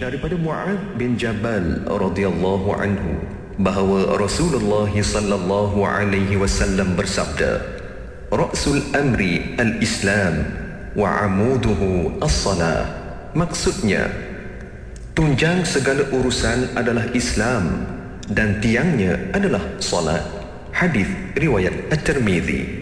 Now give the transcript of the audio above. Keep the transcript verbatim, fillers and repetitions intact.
daripada Mu'adz bin Jabal radhiyallahu anhu bahawa Rasulullah sallallahu alaihi wasallam bersabda, "Ra'sul amri al-Islam wa 'amuduhu as-salah." Maksudnya, tunjang segala urusan adalah Islam dan tiangnya adalah salat. Hadis riwayat At-Tirmizi.